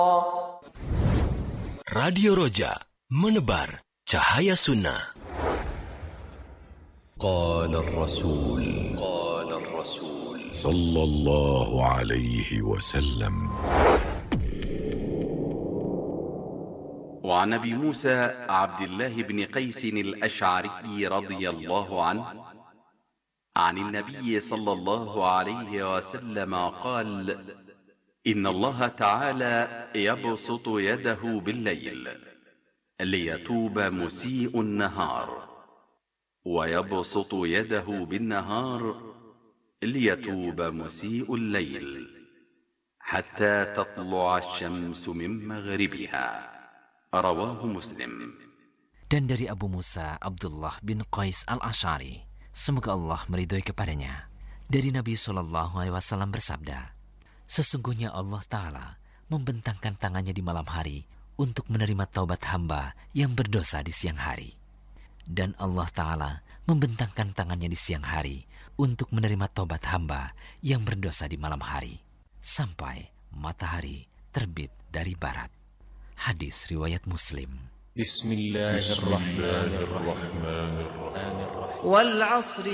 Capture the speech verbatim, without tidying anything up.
Radio Roja, menebar cahaya sunnah. قال الرسول قال الرسول صلى الله عليه وسلم. وعن أبي موسى عبد الله بن قيس الأشعري رضي الله عنه عن النبي صلى الله عليه وسلم قال: إن الله تعالى يبسط يده بالليل ليتوب مسيء النهار، ويبسط يده بالنهار ليتوب مسيء الليل، حتى تطلع الشمس من مغربها. رواه مسلم. Dan dari Abu Musa Abdullah bin Qais al-Ash'ari, semoga Allah meridhoi kepadanya, dari Nabi shallallahu alaihi wasallam bersabda, sesungguhnya Allah Ta'ala membentangkan tangannya di malam hari untuk menerima taubat hamba yang berdosa di siang hari. Dan Allah Ta'ala membentangkan tangannya di siang hari untuk menerima taubat hamba yang berdosa di malam hari, sampai matahari terbit dari barat. Hadis riwayat Muslim. Bismillahirrahmanirrahim. Wal 'asri